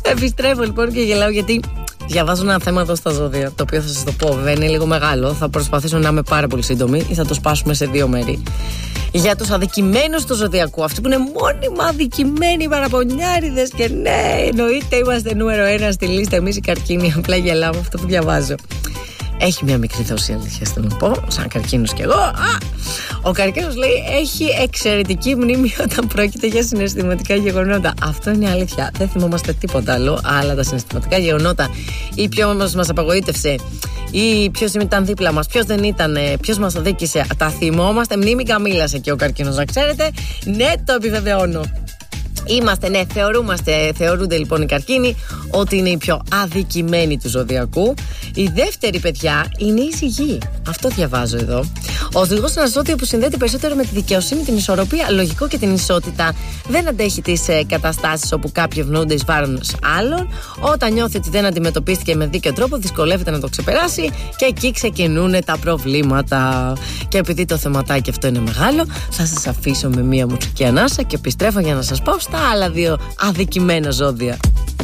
Επιστρέφω λοιπόν και γελάω γιατί διαβάζω ένα θέμα εδώ στα ζώδια, το οποίο θα σας το πω. Βέβαια είναι λίγο μεγάλο. Θα προσπαθήσω να είμαι πάρα πολύ σύντομη ή θα το σπάσουμε σε 2 μέρη. Για τους αδικημένους του ζωδιακού, αυτοί που είναι μόνιμα αδικημένοι παραπονιάριδες. Και ναι, εννοείται είμαστε νούμερο 1 στη λίστα. Εμείς οι καρκίνοι, απλά γελάω με αυτό που διαβάζω. Έχει μια μικρή δόση αλήθειας, θέλω να πω, σαν καρκίνος κι εγώ. Ο καρκίνος λέει έχει εξαιρετική μνήμη όταν πρόκειται για συναισθηματικά γεγονότα. Αυτό είναι αλήθεια. Δεν θυμόμαστε τίποτα άλλο, αλλά τα συναισθηματικά γεγονότα ή ποιος μας απογοήτευσε ή ποιος ήταν δίπλα μας, ποιος δεν ήταν, ποιος μας αδίκησε. Τα θυμόμαστε. Μνήμη καμήλας και ο καρκίνος, να ξέρετε. Ναι, το επιβεβαιώνω. Θεωρούνται λοιπόν οι καρκίνοι ότι είναι οι πιο αδικημένοι του ζωδιακού. Η δεύτερη, παιδιά, είναι η ζυγή. Αυτό διαβάζω εδώ. Ο ζυγός είναι ένα ζώδιο που συνδέεται περισσότερο με τη δικαιοσύνη, την ισορροπία, λογικό και την ισότητα. Δεν αντέχει τις καταστάσεις όπου κάποιοι ευνοούνται εις βάρος άλλων. Όταν νιώθει ότι δεν αντιμετωπίστηκε με δίκαιο τρόπο, δυσκολεύεται να το ξεπεράσει και εκεί ξεκινούν τα προβλήματα. Και επειδή το θεματάκι αυτό είναι μεγάλο, θα σας αφήσω με μία μουσική ανάσα και επιστρέφω για να σας πω στα άλλα 2 αδικημένα ζώδια.